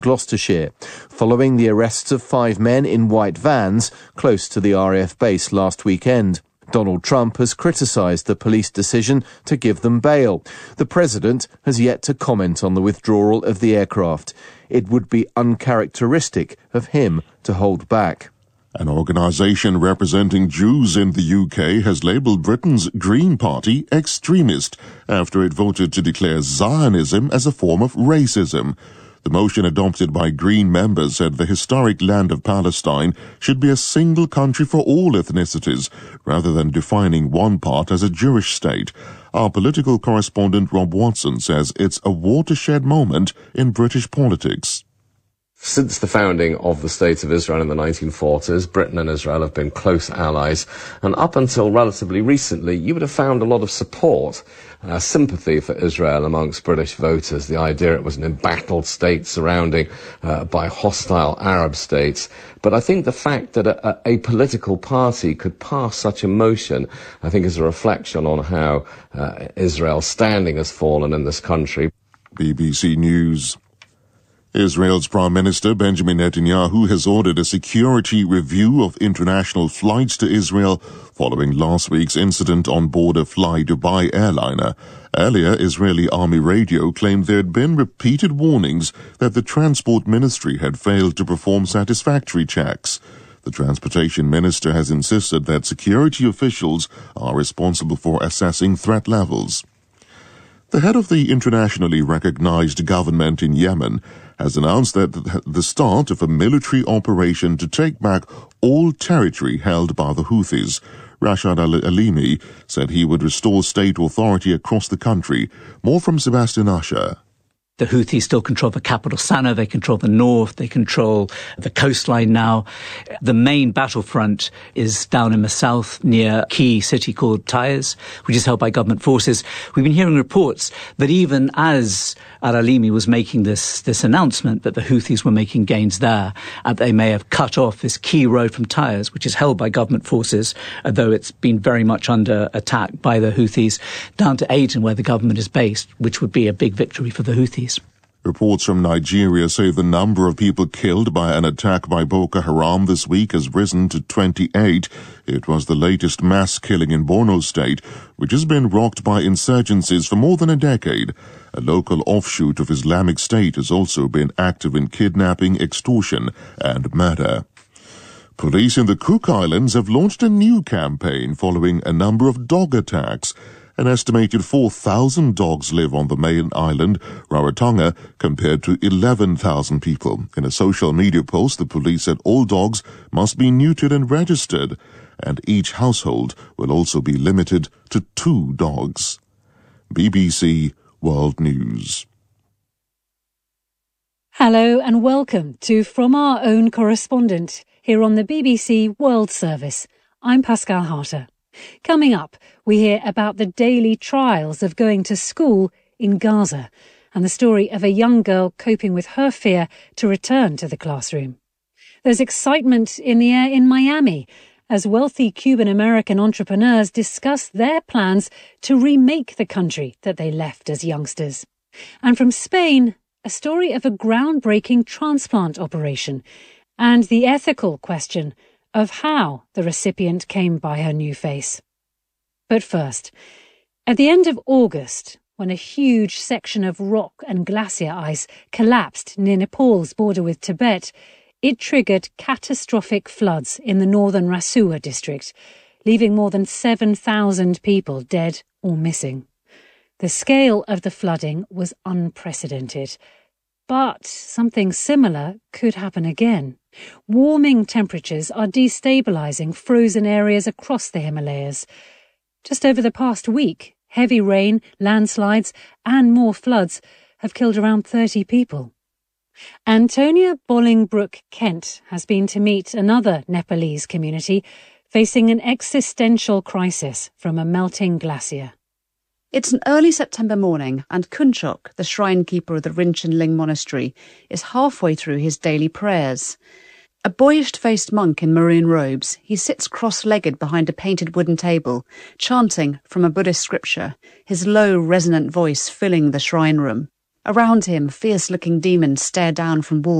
Gloucestershire, following the arrests of 5 men in white vans close to the RAF base last weekend. Donald Trump has criticised the police decision to give them bail. The president has yet to comment on the withdrawal of the aircraft. It would be uncharacteristic of him to hold back. An organisation representing Jews in the UK has labelled Britain's Green Party extremist after it voted to declare Zionism as a form of racism. The motion adopted by Green members said the historic land of Palestine should be a single country for all ethnicities, rather than defining one part as a Jewish state. Our political correspondent Rob Watson says it's a watershed moment in British politics. Since the founding of the State of Israel in the 1940s, Britain and Israel have been close allies, and up until relatively recently, you would have found a lot of support, sympathy for Israel amongst British voters. The idea it was an embattled state surrounding by hostile Arab states. But I think the fact that a political party could pass such a motion, I think, is a reflection on how Israel's standing has fallen in this country. BBC News. Israel's Prime Minister Benjamin Netanyahu has ordered a security review of international flights to Israel following last week's incident on board a Fly Dubai airliner. Earlier, Israeli Army radio claimed there had been repeated warnings that the Transport Ministry had failed to perform satisfactory checks. The Transportation Minister has insisted that security officials are responsible for assessing threat levels. The head of the internationally recognized government in Yemen has announced that the start of a military operation to take back all territory held by the Houthis. Rashad Alimi said he would restore state authority across the country. More from Sebastian Usher. The Houthis still control the capital, Sana'a. They control the north. They control the coastline now. The main battlefront is down in the south near a key city called Taiz, which is held by government forces. We've been hearing reports that even as Al-Alimi was making this announcement that the Houthis were making gains there, and they may have cut off this key road from Taiz, which is held by government forces, although it's been very much under attack by the Houthis, down to Aden, where the government is based, which would be a big victory for the Houthis. Reports from Nigeria say the number of people killed by an attack by Boko Haram this week has risen to 28. It was the latest mass killing in Borno State, which has been rocked by insurgencies for more than a decade. A local offshoot of Islamic State has also been active in kidnapping, extortion, and murder. Police in the Cook Islands have launched a new campaign following a number of dog attacks. An estimated 4,000 dogs live on the main island, Rarotonga, compared to 11,000 people. In a social media post, the police said all dogs must be neutered and registered, and each household will also be limited to 2 dogs. BBC World News. Hello and welcome to From Our Own Correspondent, here on the BBC World Service. I'm Pascal Harter. Coming up, we hear about the daily trials of going to school in Gaza and the story of a young girl coping with her fear to return to the classroom. There's excitement in the air in Miami as wealthy Cuban-American entrepreneurs discuss their plans to remake the country that they left as youngsters. And from Spain, a story of a groundbreaking transplant operation and the ethical question of how the recipient came by her new face. But first, at the end of August, when a huge section of rock and glacier ice collapsed near Nepal's border with Tibet, it triggered catastrophic floods in the northern Rasua district, leaving more than 7,000 people dead or missing. The scale of the flooding was unprecedented. But something similar could happen again. Warming temperatures are destabilising frozen areas across the Himalayas. Just over the past week, heavy rain, landslides and more floods have killed around 30 people. Antonia Bolingbroke-Kent has been to meet another Nepalese community facing an existential crisis from a melting glacier. It's an early September morning, and Kunchok, the shrine keeper of the Rinchen-Ling monastery, is halfway through his daily prayers. A boyish-faced monk in maroon robes, he sits cross-legged behind a painted wooden table, chanting from a Buddhist scripture, his low, resonant voice filling the shrine room. Around him, fierce-looking demons stare down from walls